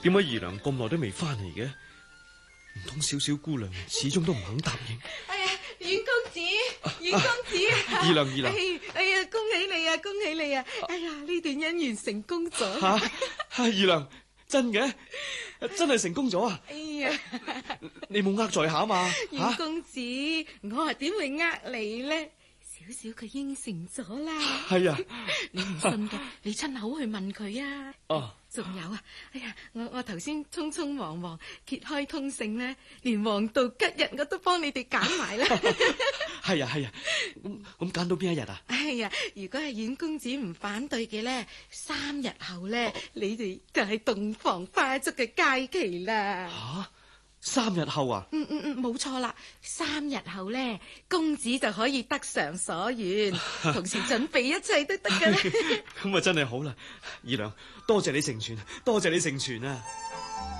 點解二娘咁耐都未翻嚟嘅？唔通小小姑娘始終都唔肯答應？ 哎呀，阮公子，阮公子， 二娘， 哎呀，恭喜你啊，恭喜你啊！哎呀，呢段姻緣成功咗。 吓，二娘，真嘅，真係成功咗啊！ 哎呀， 你冇呃在下嘛？ 阮公子，我係點會呃你呢？少少佢應承咗啦。 係啊， 你唔信嘅，你親口去問佢啊。 哦， 仲有啊，哎呀，我頭先匆匆忙忙揭開通勝咧，連黃道吉日我都幫你哋揀埋啦。 係啊，咁揀到邊一日啊？ 哎呀，如果係阮公子唔反對嘅咧，3日後咧，你哋就係洞房花燭嘅佳期啦。 吓，3日後啊？ 冇錯啦，3日後咧，公子就可以得償所願，同時準備一切都得噶啦。 咁啊，真係好啦，二娘，多謝你成全，多謝你成全啊！